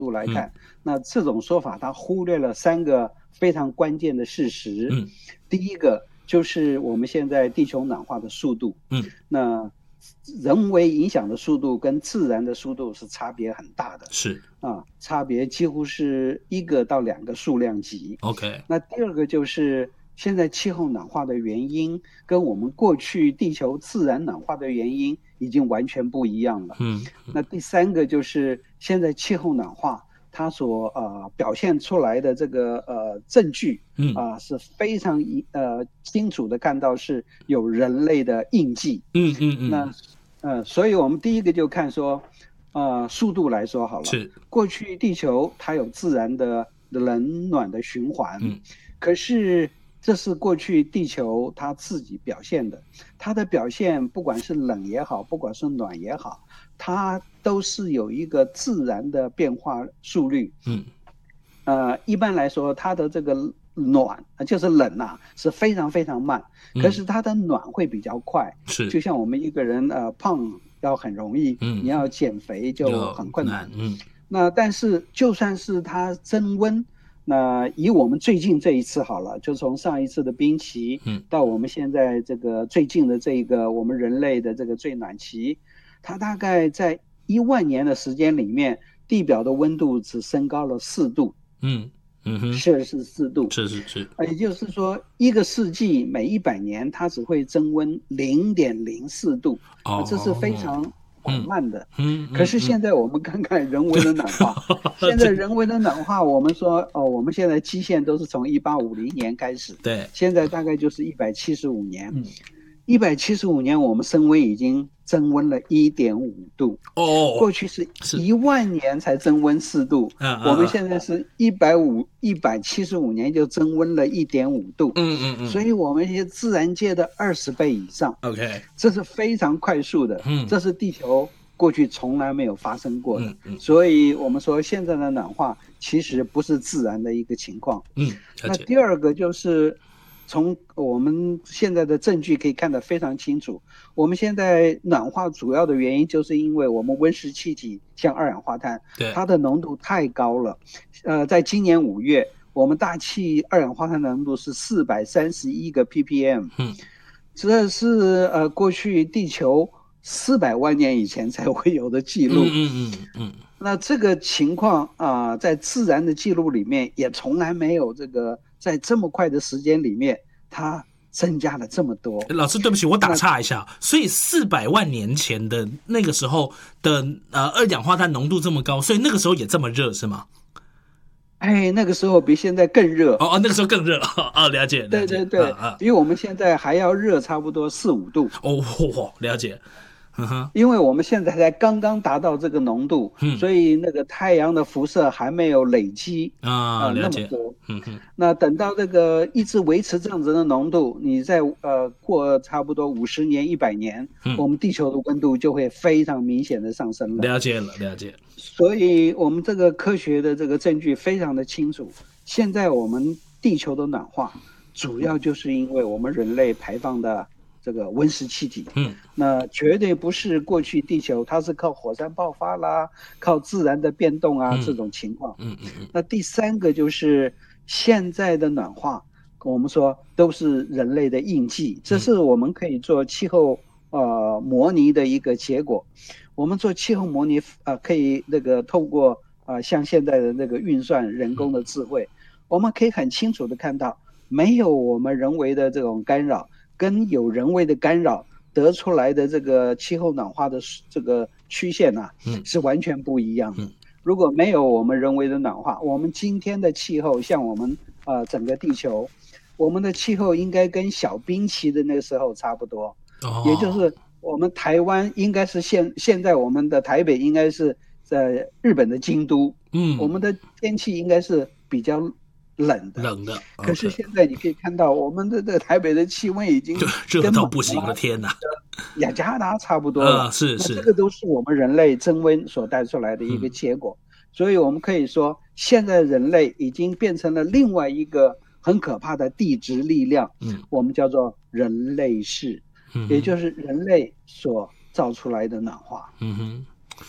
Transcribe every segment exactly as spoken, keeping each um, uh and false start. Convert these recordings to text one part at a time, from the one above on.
度来看，嗯、那这种说法它忽略了三个非常关键的事实。嗯、第一个就是我们现在地球暖化的速度，嗯，那人为影响的速度跟自然的速度是差别很大的， 是啊，差别几乎是一个到两个数量级。 OK， 那第二个就是现在气候暖化的原因跟我们过去地球自然暖化的原因已经完全不一样了。嗯，那第三个就是现在气候暖化它所呃表现出来的这个呃证据，嗯啊、呃、是非常呃清楚的看到是有人类的印记。 嗯嗯嗯。 那呃，所以我们第一个就看说，呃，速度来说好了。 是。 过去地球它有自然的冷暖的循环，嗯，可是这是过去地球它自己表现的，它的表现不管是冷也好，不管是暖也好，它都是有一个自然的变化速率。嗯，呃，一般来说，它的这个暖就是冷啊，是非常非常慢，可是它的暖会比较快。 是， 就像我们一个人呃胖要很容易，嗯，你要减肥就很困难。嗯，那但是就算是它增温，那以我们最近这一次好了，就从上一次的冰期，嗯，到我们现在这个最近的这个我们人类的这个最暖期，它大概在一万年的时间里面，地表的温度只升高了四度。嗯嗯哼，摄氏四度， 是是是， 也就是说，一个世纪每一百年它只会增温零点零四度，啊、哦，这是非常缓慢的。嗯，嗯可是现在我们看看人为的暖化，现在人为的暖化，我们说哦，我们现在基线都是从一八五零年开始， 对， 现在大概就是一百七十五年。嗯。一百七十五年，我们升温已经增温了一点五度。哦，过去是一万年才增温四度，我们现在是一百五一百七十五年就增温了一点五度。嗯嗯嗯，所以我们是自然界的二十倍以上。 OK， 这是非常快速的。嗯，这是地球过去从来没有发生过的。嗯嗯，所以我们说现在的暖化其实不是自然的一个情况。嗯，那第二个就是。从我们现在的证据可以看得非常清楚，我们现在暖化主要的原因就是因为我们温室气体像二氧化碳，它的浓度太高了。呃，在今年五月，我们大气二氧化碳的浓度是四百三十一个 ppm， 嗯，这是呃过去地球四百万年以前才会有的记录。嗯嗯嗯嗯。那这个情况啊、呃，在自然的记录里面也从来没有这个。在这么快的时间里面，它增加了这么多。 老师，对不起，我打岔一下。所以四百万年前的那个时候的呃二氧化碳浓度这么高，所以那个时候也这么热是吗？ 哎，那个时候比现在更热。 哦哦，那个时候更热哦，了解，了解， 对对对，啊啊、比我们现在还要热差不多四五度。 哦，了解。 因为我们现在才刚刚达到这个浓度，嗯、所以那个太阳的辐射还没有累积啊、呃、 那么多。嗯嗯，那等到这个一直维持这样子的浓度，你在呃过差不多五十年、一百年，嗯、我们地球的温度就会非常明显的上升了。 了解了，了解。 所以我们这个科学的这个证据非常的清楚，现在我们地球的暖化，主要就是因为我们人类排放的。这个温室气体，嗯，那绝对不是过去地球它是靠火山爆发啦，靠自然的变动啊、嗯、这种情况，嗯嗯嗯。那第三个就是现在的暖化，我们说都是人类的印记，这是我们可以做气候呃模拟的一个结果。我们做气候模拟啊、呃，可以那个透过啊、呃、像现在的那个运算人工的智慧，我们可以很清楚的看到，没有我们人为的这种干扰。跟有人为的干扰得出来的这个气候暖化的这个曲线啊，嗯，是完全不一样的。嗯、如果没有我们人为的暖化，我们今天的气候像我们呃整个地球，我们的气候应该跟小冰期的那个时候差不多。哦，也就是我们台湾应该是现现在我们的台北应该是在日本的京都。嗯，我们的天气应该是比较。冷的， 冷的。 可是现在你可以看到，我们的这个台北的气温已经热到不行了，天哪！ 雅加达差不多了， 呃、是是， 这个都是我们人类增温所带出来的一个结果。嗯、所以我们可以说，现在人类已经变成了另外一个很可怕的地质力量，嗯，我们叫做人类世，嗯、也就是人类所造出来的暖化。 嗯哼。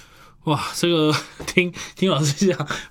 哇，这个听听老师讲，